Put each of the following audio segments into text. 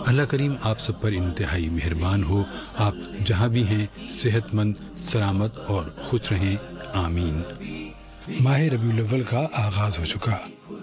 اللہ کریم آپ سب پر انتہائی مہربان ہو. آپ جہاں بھی ہیں صحت مند، سلامت اور خوش رہیں، آمین. ماہ ربیع الاول کا آغاز ہو چکا،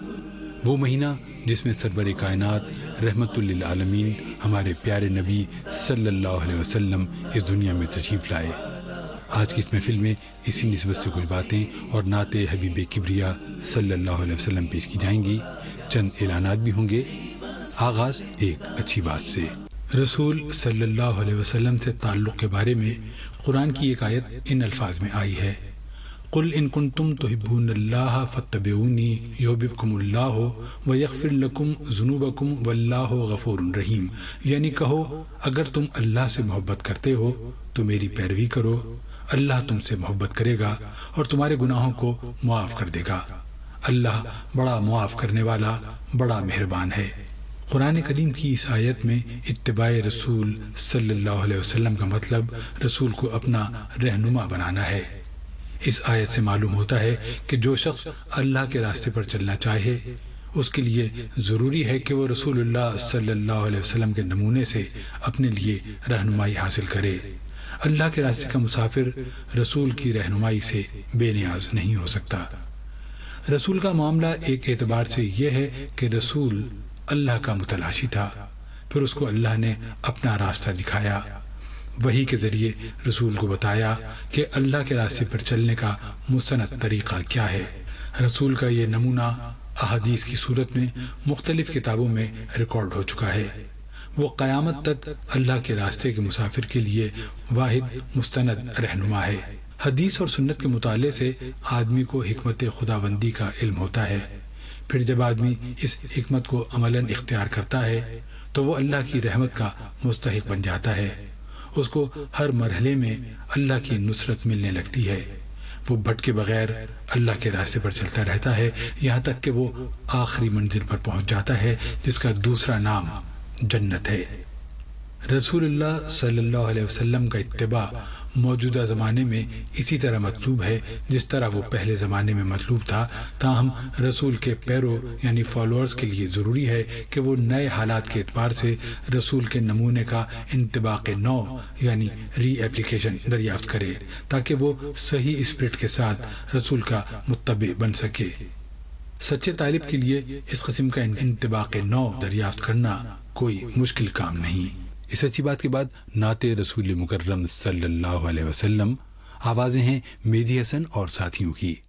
وہ مہینہ جس میں سرور کائنات رحمت للعالمین ہمارے پیارے نبی صلی اللہ علیہ وسلم اس دنیا میں تشریف لائے. آج کی اس محفل میں اسی نسبت سے کچھ باتیں اور نعت حبیب کبریا صلی اللہ علیہ وسلم پیش کی جائیں گی. چند اعلانات بھی ہوں گے. آغاز ایک اچھی بات سے. رسول صلی اللہ علیہ وسلم سے تعلق کے بارے میں قرآن کی ایک آیت ان الفاظ میں آئی ہے: قل ان کنتم تحبون اللہ فاتبعونی یحببکم اللہ ویغفر لکم ذنوبکم واللہ غفور رحیم. یعنی کہو اگر تم اللہ سے محبت کرتے ہو تو میری پیروی کرو، اللہ تم سے محبت کرے گا اور تمہارے گناہوں کو معاف کر دے گا. اللہ بڑا معاف کرنے والا، بڑا مہربان ہے. قرآن کریم کی اس آیت میں اتباع رسول صلی اللہ علیہ وسلم کا مطلب رسول کو اپنا رہنما بنانا ہے. اس آیت سے معلوم ہوتا ہے کہ جو شخص اللہ کے راستے پر چلنا چاہے اس کے لیے ضروری ہے کہ وہ رسول اللہ صلی اللہ علیہ وسلم کے نمونے سے اپنے لیے رہنمائی حاصل کرے. اللہ کے راستے کا مسافر رسول کی رہنمائی سے بے نیاز نہیں ہو سکتا. رسول کا معاملہ ایک اعتبار سے یہ ہے کہ رسول اللہ کا متلاشی تھا، پھر اس کو اللہ نے اپنا راستہ دکھایا. وحی کے ذریعے رسول کو بتایا کہ اللہ کے راستے پر چلنے کا مستند طریقہ کیا ہے. رسول کا یہ نمونہ احادیث کی صورت میں مختلف کتابوں میں ریکارڈ ہو چکا ہے. وہ قیامت تک اللہ کے راستے کے مسافر کے لیے واحد مستند رہنما ہے. حدیث اور سنت کے مطالعے سے آدمی کو حکمت خداوندی کا علم ہوتا ہے. پھر جب آدمی اس حکمت کو عملاً اختیار کرتا ہے تو وہ اللہ کی رحمت کا مستحق بن جاتا ہے. اس کو ہر مرحلے میں اللہ کی نصرت ملنے لگتی ہے. وہ بھٹکے بغیر اللہ کے راستے پر چلتا رہتا ہے یہاں تک کہ وہ آخری منزل پر پہنچ جاتا ہے جس کا دوسرا نام جنت ہے. رسول اللہ صلی اللہ علیہ وسلم کا اتباع موجودہ زمانے میں اسی طرح مطلوب ہے جس طرح وہ پہلے زمانے میں مطلوب تھا. تاہم رسول کے پیرو یعنی فالوورز کے لیے ضروری ہے کہ وہ نئے حالات کے اعتبار سے رسول کے نمونے کا انطباق نو یعنی ری ایپلیکیشن دریافت کرے تاکہ وہ صحیح اسپرٹ کے ساتھ رسول کا متبع بن سکے. سچے طالب کے لیے اس قسم کا انطباق نو دریافت کرنا کوئی مشکل کام نہیں. اس اچھی بات کے بعد نعت رسول مکرم صلی اللہ علیہ وسلم. آوازیں ہیں مہدی حسن اور ساتھیوں کی.